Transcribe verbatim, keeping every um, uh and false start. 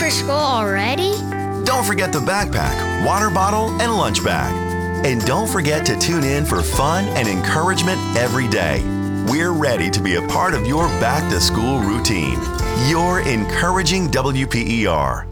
for school already? Don't forget the backpack, water bottle, and lunch bag. And don't forget to tune in for fun and encouragement every day. We're ready to be a part of your back-to-school routine. Your encouraging W P E R.